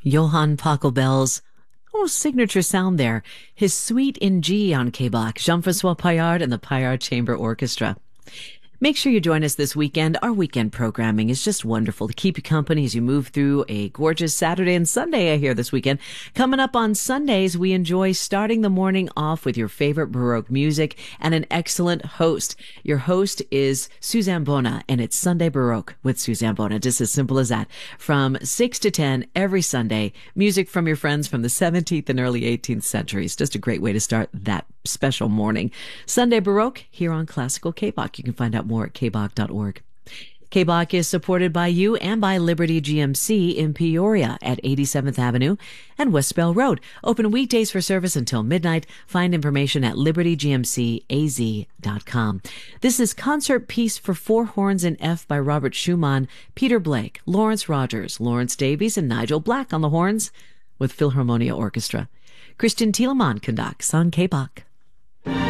Johann Pachelbel's signature sound there. His Suite in G on K-Bach, Jean-Francois Paillard and the Paillard Chamber Orchestra. Make sure you join us this weekend. Our weekend programming is just wonderful to keep you company as you move through a gorgeous Saturday and Sunday, I hear, this weekend. Coming up on Sundays, we enjoy starting the morning off with your favorite Baroque music and an excellent host. Your host is Suzanne Bona, and it's Sunday Baroque with Suzanne Bona. Just as simple as that. From 6 to 10 every Sunday, music from your friends from the 17th and early 18th centuries. Just a great way to start that special morning. Sunday Baroque here on Classical K-Bach. You can find out more at kbach.org. K-Bach is supported by you and by Liberty GMC in Peoria at 87th Avenue and West Bell Road. Open weekdays for service until midnight. Find information at libertygmcaz.com. This is Concert Piece for Four Horns in F by Robert Schumann, Peter Blake, Lawrence Rogers, Lawrence Davies, and Nigel Black on the horns with Philharmonia Orchestra. Christian Thielemann conducts on K-Bach.